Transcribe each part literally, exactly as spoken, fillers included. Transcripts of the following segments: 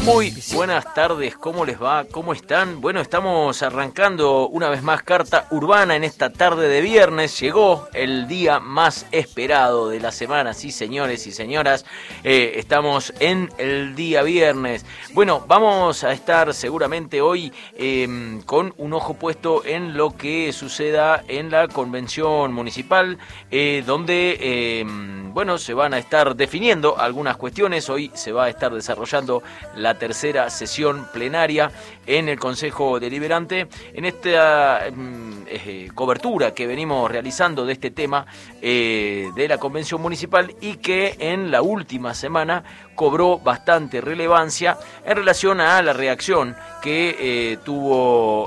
Muy buenas tardes, ¿cómo les va? ¿Cómo están? Bueno, estamos arrancando una vez más Carta Urbana en esta tarde de viernes. Llegó el día más esperado de la semana, sí señores y señoras, eh, estamos en el día viernes. Bueno, vamos a estar seguramente hoy eh, con un ojo puesto en lo que suceda en la convención municipal, eh, donde, eh, bueno, se van a estar definiendo algunas cuestiones. Hoy se va a estar desarrollando la tercera sesión plenaria en el Consejo Deliberante. En esta eh, cobertura que venimos realizando de este tema eh, de la Convención Municipal, y que en la última semana cobró bastante relevancia en relación a la reacción que eh, tuvo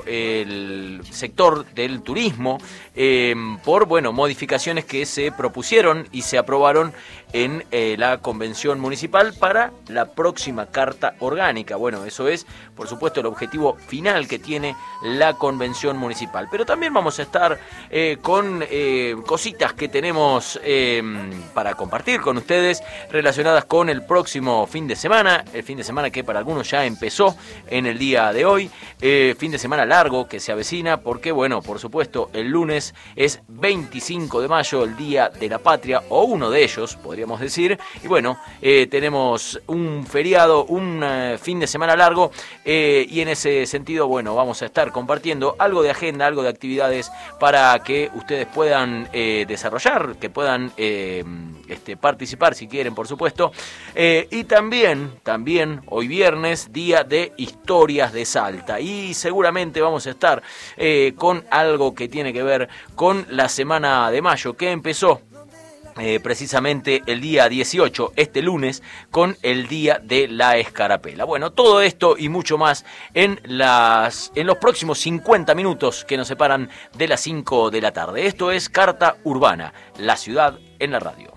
el sector del turismo eh, por, bueno, modificaciones que se propusieron y se aprobaron en eh, la Convención Municipal para la próxima Carta Orgánica. Bueno, eso es, por supuesto, el objetivo final que tiene la Convención Municipal. Pero también vamos a estar eh, con eh, cositas que tenemos eh, para compartir con ustedes relacionadas con el próximo fin de semana, el fin de semana que para algunos ya empezó en el día de hoy, eh, fin de semana largo que se avecina, porque, bueno, por supuesto, el lunes es veinticinco de mayo, el Día de la Patria, o uno de ellos, podríamos decir, y bueno, eh, tenemos un feriado, un uh, fin de semana largo, eh, y en ese sentido, bueno, vamos a estar compartiendo algo de agenda, algo de actividades para que ustedes puedan eh, desarrollar, que puedan eh, este, participar si quieren, por supuesto, eh, y también, también hoy viernes, Día de Historias de Salta, y seguramente vamos a estar eh, con algo que tiene que ver con la semana de mayo, que empezó Eh, precisamente el día dieciocho, este lunes, con el Día de la Escarapela. Bueno, todo esto y mucho más en, las, en los próximos cincuenta minutos que nos separan de las cinco de la tarde. Esto es Carta Urbana, la ciudad en la radio.